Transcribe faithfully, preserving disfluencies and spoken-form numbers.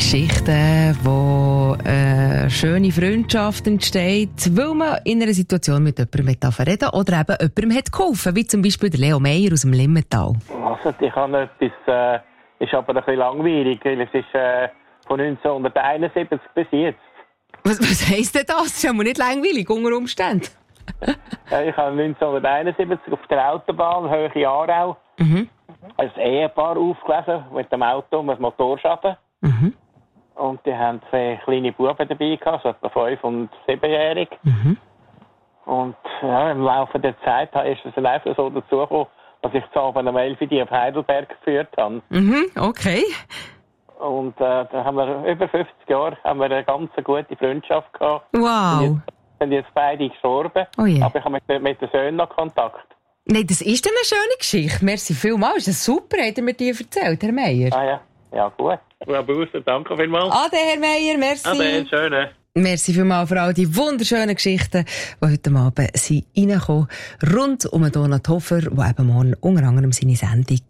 Geschichten, wo eine schöne Freundschaft entsteht, weil man in einer Situation mit jemandem reden darf oder eben jemandem hat geholfen, wie zum Beispiel der Leo Meyer aus dem Limmental. Also, ich habe etwas, äh, ist aber ein bisschen langweilig, weil es ist äh, von neunzehnhunderteinundsiebzig bis jetzt. Was, was heisst denn das? Das ist ja nicht langweilig, unter Umständen. Ja, ich habe neunzehnhunderteinundsiebzig auf der Autobahn, Höhe Aarau, Mhm. ein Ehepaar aufgelesen mit dem Auto mit Motorschaden. Mhm. Und die haben zwei kleine Buben dabei gehabt, so etwa fünf- und siebenjährig. Mhm. Und ja, im Laufe der Zeit ist es dann einfach so dazu gekommen, dass ich zu Abend um elf Uhr die auf Heidelberg geführt habe. Mhm, okay. Und äh, da haben wir über fünfzig Jahre haben wir eine ganz gute Freundschaft gehabt. Wow. Und jetzt sind jetzt beide gestorben. Oh je. Aber ich habe mit, mit den Söhnen noch Kontakt. Nein, das ist eine schöne Geschichte. Merci vielmals. Ist das super, hat er mir die erzählt, Herr Meyer? Ah ja, ja gut. Ja, Bauser, danke vielmals. Ade, Herr Meyer, merci. Ade, schöne. Merci vielmals für all die wunderschönen Geschichten, die heute Abend sind reingekommen, rund um Donat Hofer, der eben morgen unter anderem seine Sendung